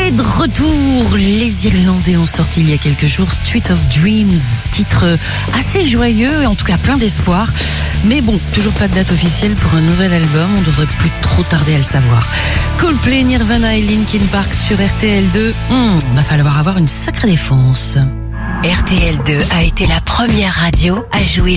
Et de retour, les Irlandais ont sorti il y a quelques jours Street of Dreams, titre assez joyeux et en tout cas plein d'espoir. Mais bon, toujours pas de date officielle pour un nouvel album, on devrait plus trop tarder à le savoir. Coldplay, Nirvana et Linkin Park sur RTL2, va falloir avoir une sacrée défense. RTL2 a été la première radio à jouer